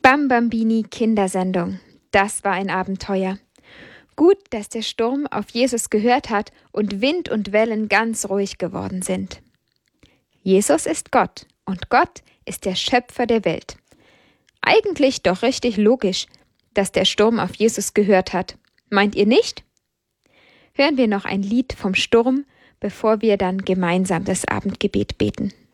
Bambambini Kindersendung. Das war ein Abenteuer. Gut, dass der Sturm auf Jesus gehört hat und Wind und Wellen ganz ruhig geworden sind. Jesus ist Gott und Gott ist der Schöpfer der Welt. Eigentlich doch richtig logisch, dass der Sturm auf Jesus gehört hat. Meint ihr nicht? Hören wir noch ein Lied vom Sturm, bevor wir dann gemeinsam das Abendgebet beten.